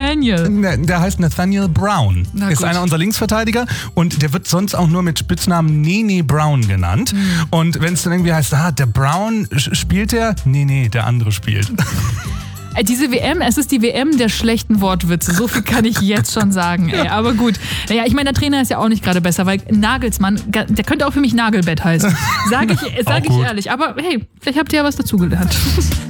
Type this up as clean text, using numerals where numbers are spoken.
Nathaniel? Der heißt Nathaniel Brown. Ist einer unserer Linksverteidiger und der wird sonst auch nur mit Spitznamen Nene Brown genannt. Und wenn es dann irgendwie heißt, der Brown, spielt der? Nee, der andere spielt. Diese WM, es ist die WM der schlechten Wortwitze. So viel kann ich jetzt schon sagen. Ey. Aber gut. Naja, ich meine, der Trainer ist ja auch nicht gerade besser, weil Nagelsmann, der könnte auch für mich Nagelbett heißen. Sag ich ehrlich. Aber hey, vielleicht habt ihr ja was dazugelernt.